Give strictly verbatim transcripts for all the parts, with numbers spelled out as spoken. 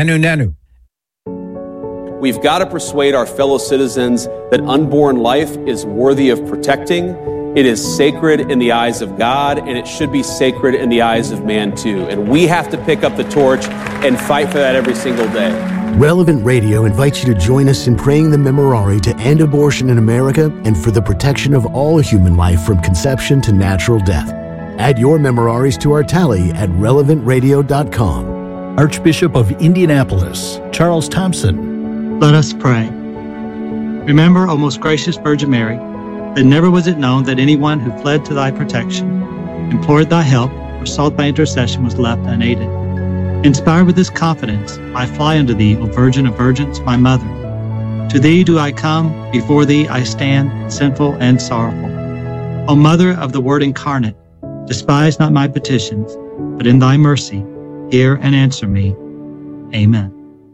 Nanu Nanu. We've got to persuade our fellow citizens that unborn life is worthy of protecting. It is sacred in the eyes of God, and it should be sacred in the eyes of man too. And we have to pick up the torch and fight for that every single day. Relevant Radio invites you to join us in praying the Memorare to end abortion in America and for the protection of all human life from conception to natural death. Add your Memoraries to our tally at relevant radio dot com. Archbishop of Indianapolis, Charles Thompson. Let us pray. Remember, O most gracious Virgin Mary, that never was it known that anyone who fled to thy protection, implored thy help, or sought thy intercession was left unaided. Inspired with this confidence, I fly unto thee, O Virgin of Virgins, my Mother. To thee do I come, before thee I stand, sinful and sorrowful. O Mother of the Word incarnate, despise not my petitions, but in thy mercy, hear and answer me. Amen.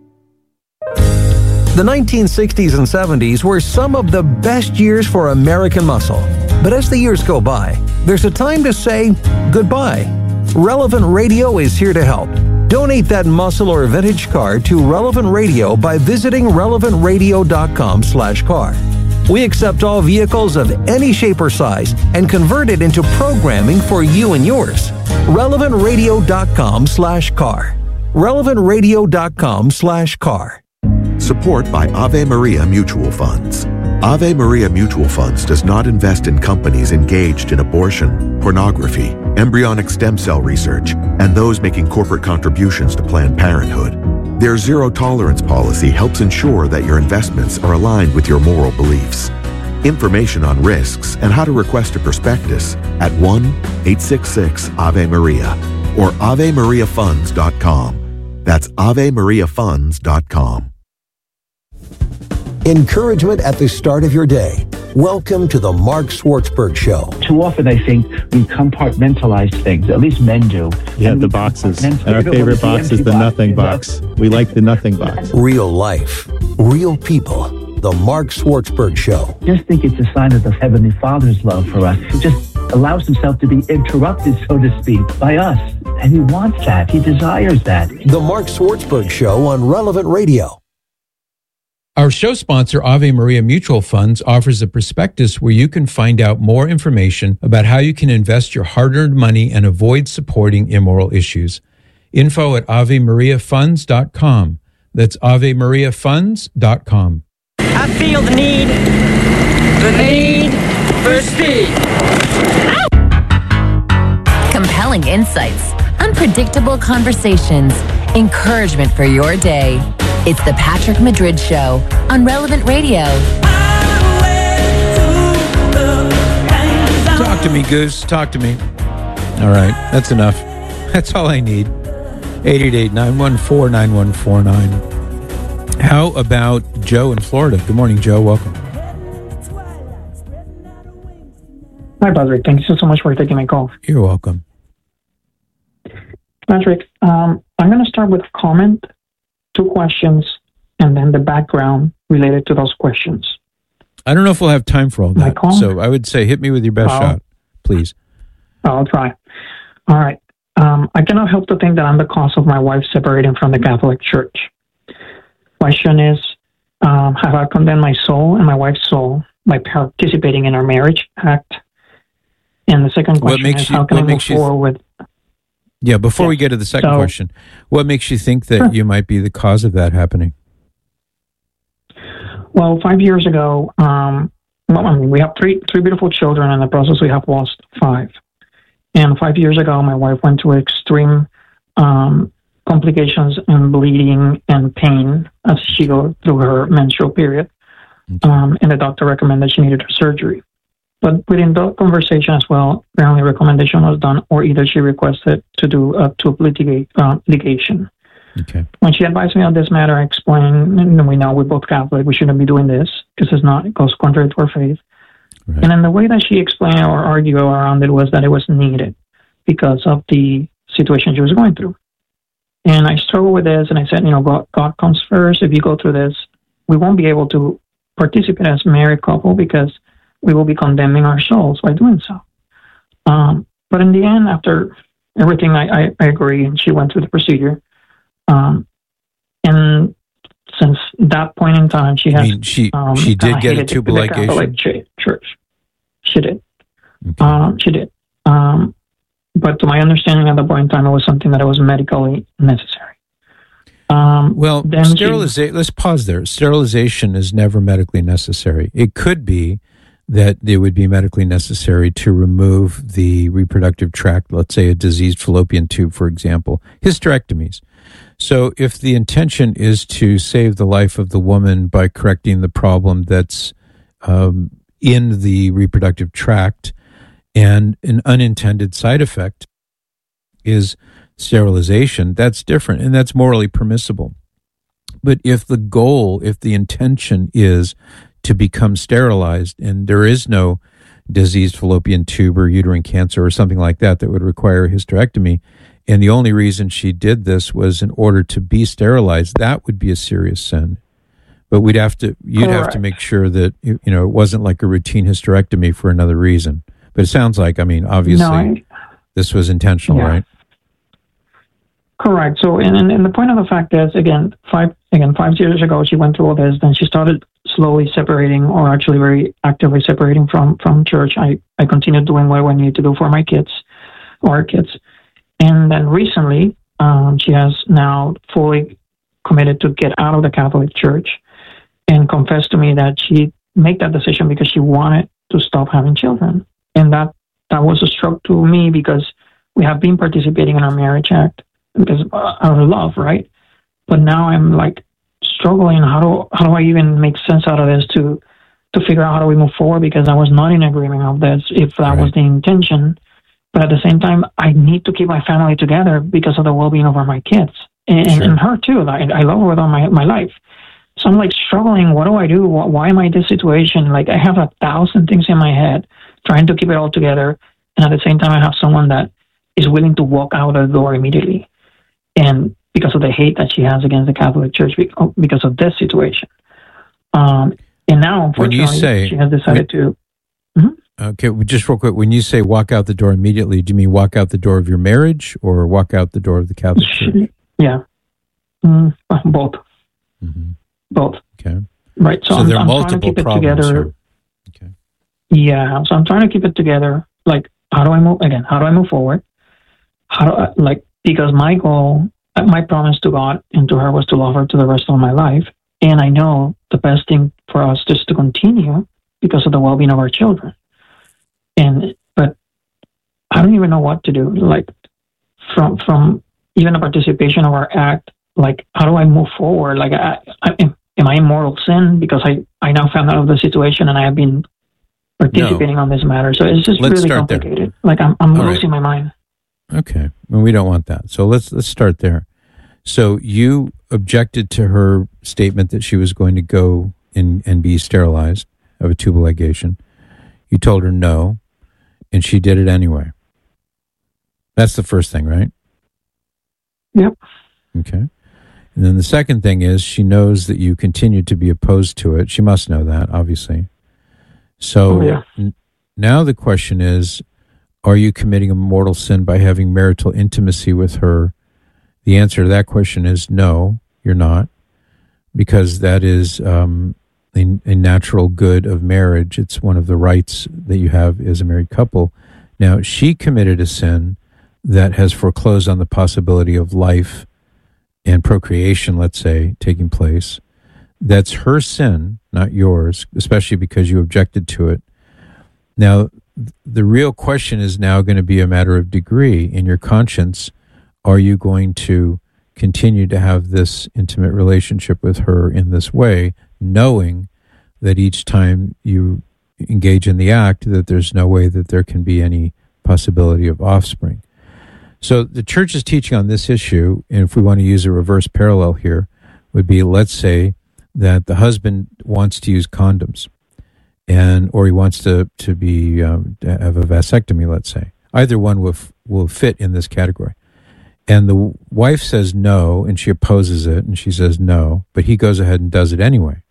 The nineteen sixties and seventies were some of the best years for American muscle. But as the years go by, there's a time to say goodbye. Relevant Radio is here to help. Donate that muscle or vintage car to Relevant Radio by visiting relevant radio dot com slash car. We accept all vehicles of any shape or size and convert it into programming for you and yours. relevant radio dot com slash car. relevant radio dot com slash car. Support by Ave Maria Mutual Funds. Ave Maria Mutual Funds does not invest in companies engaged in abortion, pornography, embryonic stem cell research, and those making corporate contributions to Planned Parenthood. Their zero-tolerance policy helps ensure that your investments are aligned with your moral beliefs. Information on risks and how to request a prospectus at one eight six six Ave Maria or ave maria funds dot com. That's ave maria funds dot com. Encouragement at the start of your day. Welcome to the Mark Schwartzberg Show. Too often, I think we compartmentalize things. At least men do. Yeah, the boxes. And our favorite box is the nothing box. We like the nothing box. Real life, real people. The Mark Schwartzberg Show. I just think it's a sign of the Heavenly Father's love for us. He just allows himself to be interrupted, so to speak, by us. And he wants that. He desires that. The Mark Schwartzberg Show on Relevant Radio. Our show sponsor, Ave Maria Mutual Funds, offers a prospectus where you can find out more information about how you can invest your hard-earned money and avoid supporting immoral issues. Info at ave maria funds dot com. That's ave maria funds dot com. I feel the need, the need for speed. Compelling insights, unpredictable conversations, encouragement for your day. It's the Patrick Madrid Show on Relevant Radio. Talk to me, Goose. Talk to me. All right, that's enough. That's all I need. eight eight eight, nine one four, nine one four nine. How about Joe in Florida? Good morning, Joe. Welcome. Hi, Patrick. Thank you so much for taking my call. You're welcome. Patrick, um, I'm going to start with a comment, two questions, and then the background related to those questions. I don't know if we'll have time for all that. So I would say hit me with your best I'll, shot, please. I'll try. All right. Um, I cannot help to think that I'm the cause of my wife separating from the Catholic Church. Question is, um, have I condemned my soul and my wife's soul by participating in our marriage act? And the second question is, you, how can I move forward with... Yeah, before yeah. we get to the second so, question, what makes you think that sure. you might be the cause of that happening? Well, five years ago, um, well, I mean, we have three three beautiful children. In the process, we have lost five. And five years ago, my wife went through extreme um, complications and bleeding and pain as she goes through her menstrual period. Okay. Um, and the doctor recommended she needed surgery. But within the conversation as well, the only recommendation was done, or either she requested to do a tube litigate, uh, litigation. Okay. When she advised me on this matter, I explained, and we know we're both Catholic, we shouldn't be doing this because it's not, it goes contrary to our faith. Right. And then the way that she explained or argued around it was that it was needed because of the situation she was going through. And I struggled with this, and I said, you know, God, God comes first. If you go through this, we won't be able to participate as a married couple because we will be condemning our souls by doing so. Um, but in the end, after everything, I, I, I agree, and she went through the procedure. Um, and since that point in time, she has. I mean, she um, she did get a tubal the ligation. Catholic Church. She did. Okay. Um, she did. Um, but to my understanding, at that point in time, it was something that was medically necessary. Um, well, sterilization. Let's pause there. Sterilization is never medically necessary. It could be that it would be medically necessary to remove the reproductive tract, let's say a diseased fallopian tube, for example, hysterectomies. So if the intention is to save the life of the woman by correcting the problem that's um, in the reproductive tract, and an unintended side effect is sterilization, that's different, and that's morally permissible. But if the goal, if the intention is to become sterilized, and there is no diseased fallopian tube or uterine cancer or something like that that would require a hysterectomy, and the only reason she did this was in order to be sterilized, that would be a serious sin. But we'd have to, you'd Correct. have to make sure that, you know, it wasn't like a routine hysterectomy for another reason. But it sounds like, I mean, obviously, No, I- this was intentional, Yeah. right? Correct. So, and, and and the point of the fact is, again, five again five years ago, she went through all this. Then she started slowly separating, or actually very actively separating from from church. I I continued doing what I needed to do for my kids, or our kids, and then recently, um, she has now fully committed to get out of the Catholic Church, and confessed to me that she made that decision because she wanted to stop having children, and that that was a stroke to me because we have been participating in our Marriage Act. Because uh, out of love, right? But now I'm like struggling. How do how do I even make sense out of this to to figure out how do we move forward? Because I was not in agreement of this if that Right. was the intention. But at the same time, I need to keep my family together because of the well-being of my kids and, Sure. and her too. Like, I love her with all my my life. So I'm like struggling. What do I do? Why, why am I in this situation? Like I have a thousand things in my head, trying to keep it all together, and at the same time, I have someone that is willing to walk out the door immediately. And because of the hate that she has against the Catholic Church because of this situation. Um, and now, When you unfortunately, say- she has decided to... Okay, well, just real quick, when you say walk out the door immediately, do you mean walk out the door of your marriage or walk out the door of the Catholic Church? Yeah. Mm, both. Mm-hmm. Both. Okay. Right. So, So I'm, there are I'm trying to multiple keep it problems together. here. Okay. Yeah. So I'm trying to keep it together. Like, how do I move... Again, how do I move forward? How do I... Like, because my goal... My promise to God and to her was to love her to the rest of my life. And I know the best thing for us is to continue because of the well-being of our children. And, but I don't even know what to do. Like from, from even the participation of our act, like, how do I move forward? Like, I, I, am, am I in mortal sin? Because I, I now found out of the situation and I have been participating No. on this matter. So it's just Let's really start there. complicated. Like I'm, I'm All losing right. my mind. Okay. Well, we don't want that. So let's let's start there. So you objected to her statement that she was going to go in and be sterilized of a tubal ligation. You told her no, and she did it anyway. That's the first thing, right? Yep. Okay. And then the second thing is she knows that you continue to be opposed to it. She must know that, obviously. So Oh, yeah. n- now the question is, are you committing a mortal sin by having marital intimacy with her? The answer to that question is no, you're not, because that is um, a, a natural good of marriage. It's one of the rights that you have as a married couple. Now, she committed a sin that has foreclosed on the possibility of life and procreation, let's say, taking place. That's her sin, not yours, especially because you objected to it. Now, the real question is now going to be a matter of degree. In your conscience, are you going to continue to have this intimate relationship with her in this way, knowing that each time you engage in the act, that there's no way that there can be any possibility of offspring? So the church's teaching on this issue, and if we want to use a reverse parallel here, would be, let's say that the husband wants to use condoms, and or he wants to to be um, to have a vasectomy, let's say. Either one will f- will fit in this category. And the wife says no, and she opposes it, and she says no, but he goes ahead and does it anyway.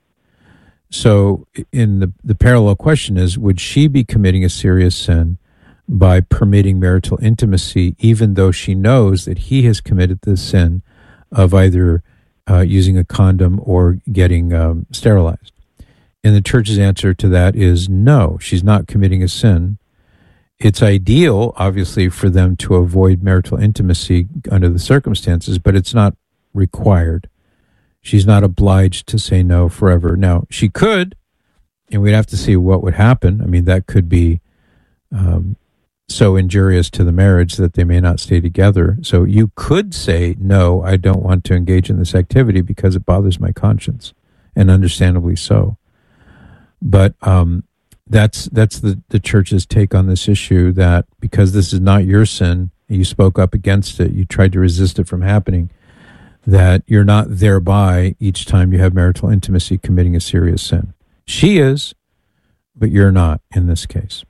So in the the parallel question is, would she be committing a serious sin by permitting marital intimacy, even though she knows that he has committed the sin of either uh, using a condom or getting um, sterilized. And the church's answer to that is no, she's not committing a sin. It's ideal, obviously, for them to avoid marital intimacy under the circumstances, but it's not required. She's not obliged to say no forever. Now, she could, and we'd have to see what would happen. I mean, that could be um, so injurious to the marriage that they may not stay together. So you could say, no, I don't want to engage in this activity because it bothers my conscience, and understandably so. But um, that's that's the, the church's take on this issue, that because this is not your sin, you spoke up against it, you tried to resist it from happening, that you're not thereby, each time you have marital intimacy, committing a serious sin. She is, but you're not in this case.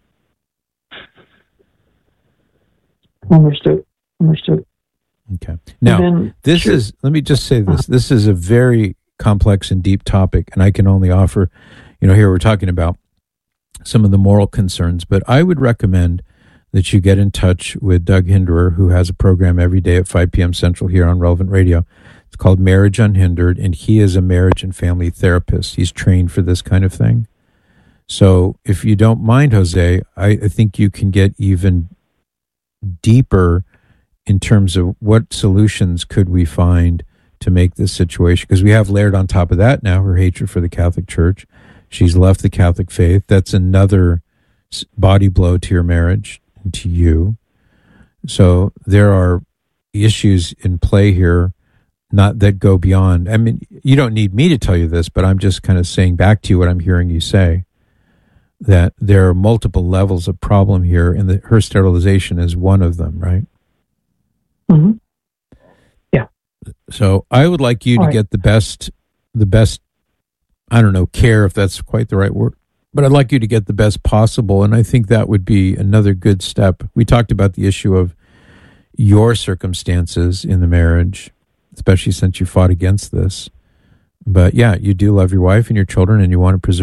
Understood. Understood. Okay. Now, then, this sure. is, let me just say this, this is a very complex and deep topic, and I can only offer, you know, here we're talking about some of the moral concerns, but I would recommend that you get in touch with Doug Hinderer, who has a program every day at five p.m. Central here on Relevant Radio. It's called Marriage Unhindered, and he is a marriage and family therapist. He's trained for this kind of thing. So if you don't mind, Jose, I, I think you can get even deeper in terms of what solutions could we find to make this situation, because we have layered on top of that now her hatred for the Catholic Church. She's left the Catholic faith. That's another body blow to your marriage and to you. So there are issues in play here, not that go beyond. I mean, you don't need me to tell you this, but I'm just kind of saying back to you what I'm hearing you say, that there are multiple levels of problem here, and that her sterilization is one of them, right? Mm-hmm. Yeah. So I would like you All to right. get the best, the best, I don't know, care, if that's quite the right word, but I'd like you to get the best possible, and I think that would be another good step. We talked about the issue of your circumstances in the marriage, especially since you fought against this. But yeah, you do love your wife and your children, and you want to preserve